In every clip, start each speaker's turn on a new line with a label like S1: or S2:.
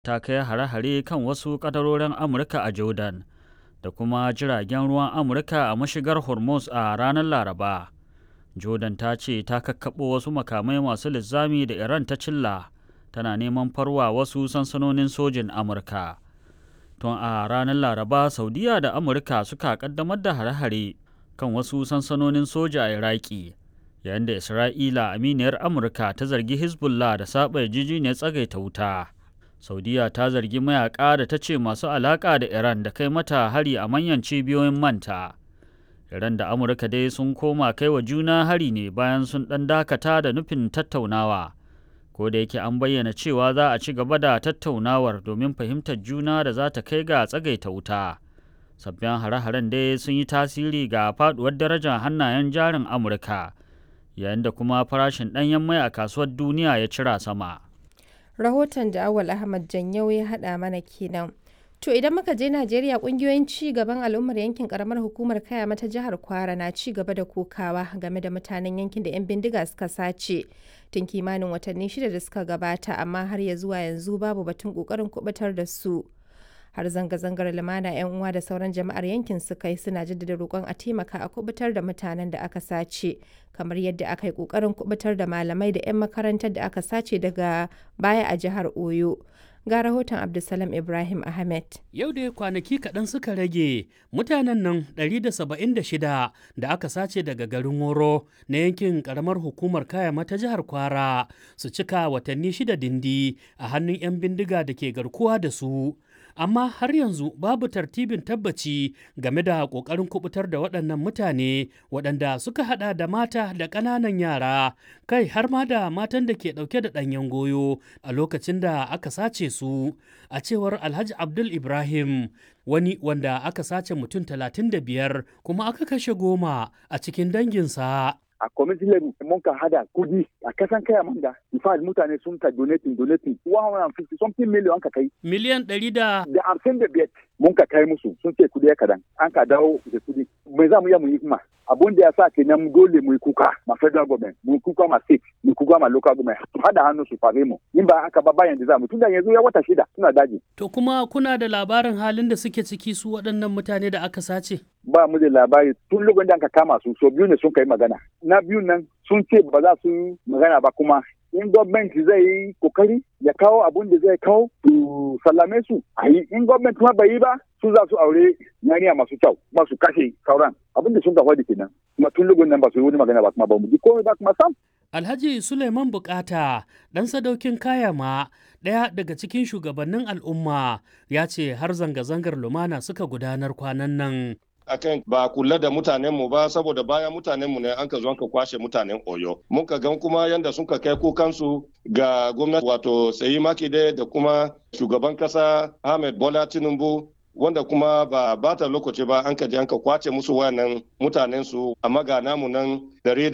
S1: ta kai hare-hare kan wasu ƙadarorin Amurka a Jordan da kuma jiragen ruwan Amurka a mashigar Hormuz a ranar Laraba. Jordan ta ce ta kakkaɓo wasu makamai masu linzami da Iran ta cilla, tana neman farwa wasu sansanonin sojin Amurka. Tun a ranar Laraba, Saudiya da Amurka suka ƙaddamar da hare-hare kan wasu sansanonin soja a Iraki, yayin da Isra'ila, aminiyar Amurka, ta zargi Hezbollah da saɓa yarjejeniyar tsagaita wuta. Saudiya ta zargi mayaƙa da ta ce masu alaƙa da Iran da kai mata hari a manyan cibiyoyin manta. Iran da Amurka dai sun koma kai wa juna hari ne bayan sun ɗan dakata da nufin tattaunawa. Ko da yake an bayyana cewa za a ci gaba da tattaunawar domin fahimtar juna da za ta kai ga tsagaita wuta. Sabbin hare-haren dai sun yi tasiri ga faɗuwar darajar hannayen jarin Amurka, yayin da kuma farashin ɗanyen mai a kasuwar duniya ya cira sama.
S2: Rahoton da Awal Ahmad Janyau ya haɗa mana kenan. To idan muka je Najeriya, ƙungiyoyin ci gaban al'ummar yankin ƙaramar hukumar Kayama ta jihar Kwara na ci gaba da kokawa game da mutanen yankin da 'yan bindiga suka sace tun kimanin watanni 6 da suka gabata, amma har ya zuwa yanzu babu batun ƙoƙarin kubutar da su. Har zanga-zangar lumana 'yan uwa da sauran jama'ar yankin suka yi, suna jaddada roƙon a taimaka a kubutar da mutanen da aka sace, kamar yadda aka yi ƙoƙarin kubutar da malamai da 'yan makarantar da aka sace daga baya a jihar Oyo. Ga rahoton Abdulsalam Ibrahim Ahmed.
S3: Yau da kwanaki kaɗan suka rage mutanen nan 176 da aka sace daga garin Woro na yankin ƙaramar hukumar Kayama ta jihar Kwara su cika watanni 6 dindi a hannun 'yan bindiga da ke garkuwa da su. Amma har yanzu babu tartibin tabbaci game da ƙoƙarin kubutar da waɗannan mutane, waɗanda suka haɗa da mata da ƙananan yara, kai har ma da matan da ke ɗauke da ɗanyen goyo a lokacin da aka sace su. A cewar Alhaji Abdul Ibrahim, wani wanda aka sace mutum 35 kuma aka kashe 10 a cikin danginsa.
S4: A community level mun ka hada kudi a kasan kaya manga, in fact mutane sun ka donating 150 something million ka kai.
S3: Miliyan
S4: 155 mun ka kai musu, sun ce kudi ya kadan, an ka dawo da kudi. Me za mu yi mu yi kuma? Abun da ya sa kenan dole mu yi kuka ma federal government, mu yi kuka ma state, mu yi kuka ma local government, su hada hannu su fare mu. In ba haka ba bayan da za mu, tunda yanzu ya wata 6 suna daji.
S3: To kuma kuna da labarin halin da suke ciki su waɗannan mutane da aka sace?
S4: Ba mu da labari, tun lokacin da aka kama su, so biyu ne sun kai magana. Na biyu nan sun ce ba za su yi magana ba, kuma in gwamnati zai yi kokari ya kawo abun da zai kawo su sallame su a yi, in gwamnati kuma bai yi ba su za su aure yaniya masu kyau kuma su kashe sauran, abin da sun ka faɗi kenan. Kuma tun lokacin nan ba su yi wani magana ba, kuma ba mu ji komai ba kuma sam.
S3: Alhaji Suleiman Bukata, ɗan sadaukin Kayama, ɗaya daga cikin shugabannin al'umma, ya ce har zanga-zangar lumana suka gudanar kwanan nan.
S5: Akan ba kula da mutanenmu ba, saboda bayan mutanenmu ne an ka zo ka kwashe mutanen Oyo. Mun ka gan kuma yanda sun ka kai kukansu ga gwamnati, wato Seyi Makinde da kuma shugaban kasa Ahmed Bola Tinubu, wanda kuma ba bata lokaci ba an ka je an ka kwace musu wayannan mutanensu, amma ga namu nan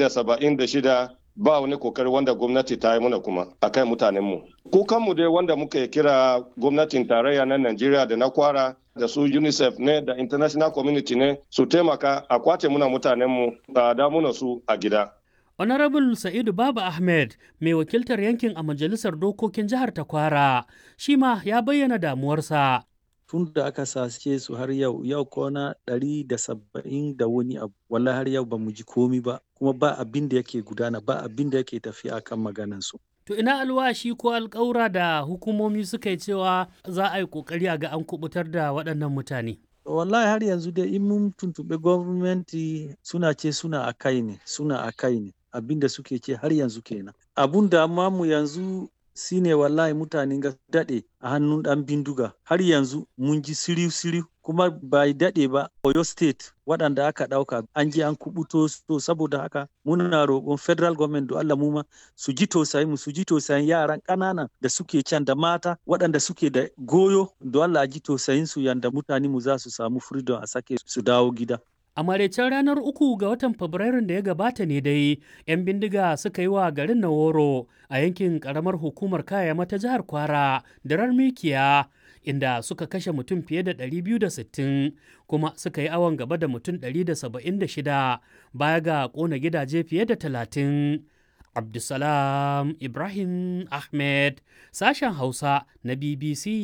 S5: 176 ba wani kokari wanda gwamnati ta yi muna kuma akan mutanenmu. Kukanmu dai wanda muka kira gwamnatin tarayya na Najeriya da na Kwara da su UNICEF ne da international community ne su taimaka a kwace muna mutanenmu da damuna su a gida.
S3: Honorable Sa'idu Baba Ahmed, mai wakiltar yankin a majalisar dokokin jihar ta Kwara, shi ma ya bayyana damuwarsa.
S6: Tun da aka sace su har yau kwana 170 da wani abu, wallahi har yau ba mu ji komi ba, kuma ba abin da yake gudana, ba abin da yake tafiya akan maganansu.
S3: To ina alwashi ko alƙawura da hukumomi suka yi cewa za a yi ƙoƙari a ga an kubutar da waɗannan mutane?
S6: Wallahi har yanzu dai in mun tuntuɓi gwamnati suna ce suna a kai ne, abin da suke ce har yanzu kenan. Abun da mu yanzu shine wallahi mutanen ga daɗe a hannun ɗan bindiga, har yanzu mun ji siriu kuma bai daɗe ba Oyo State waɗanda aka ɗauka an je an kubuto, to saboda haka muna roƙon federal government da Allah mu ma su ji tausayin yaran ƙananan da suke can da mata waɗanda suke da goyo, da Allah ji tausayin su yanda mutane mu za su samu freedom a sake su dawo gida.
S3: A maraicen ranar 3 ga watan Fabrairun da ya gabata ne dai 'yan bindiga suka yi wa garin Naworo a yankin ƙaramar hukumar Kayama ta jihar Kwara da mikiya, inda suka kashe mutum fiye da 260 kuma suka yi awon gaba da mutum 176 baya ga ƙona gidaje fiye da 30. Abdulsalam Ibrahim Ahmed, sashen Hausa na BBC.